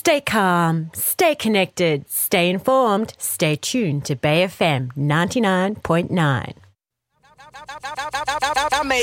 Stay calm, stay connected, stay informed, stay tuned to Bay FM 99.9.